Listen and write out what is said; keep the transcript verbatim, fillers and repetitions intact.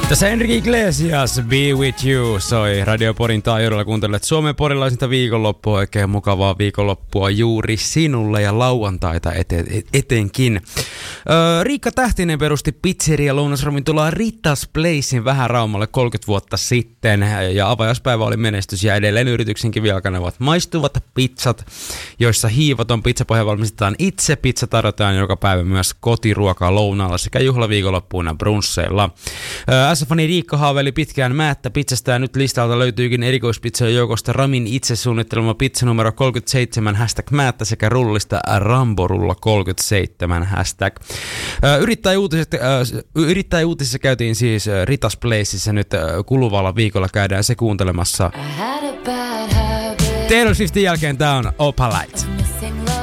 Tässä Enrique Iglesias, Be With You, soi Radio Porin taajuudella. Kuuntelet Suomen porilaisinta viikonloppua, oikein mukavaa viikonloppua juuri sinulle ja lauantaita ete- etenkin. Öö, Riikka Tähtinen perusti pizzeria lounasravintolaa Ritas Placein vähän Raumalle kolmekymmentä vuotta sitten ja avajaispäivä oli menestys ja edelleen yrityksen kivijalkana ovat maistuvat pizzat, joissa hiivaton pizzapohja valmistetaan itse. Pizza tarjotaan joka päivä myös kotiruokaa lounaalla sekä juhlaviikonloppuina brunsseilla. Öö, S F-fani Riikka haaveili pitkään määttä pizzasta ja nyt listalta löytyykin erikoispizzojen joukosta Ramin itse suunnittelema pizza numero kolmekymmentäseitsemän hashtag määttä sekä rullista Ramborulla kolmekymmentäseitsemän hashtag. Yrittäjäuutisissa, yrittäjäuutisissa käytiin siis Ritas Placeissa nyt kuluvalla viikolla, käydään se kuuntelemassa. Taylor Swiftin jälkeen tää on Opalite.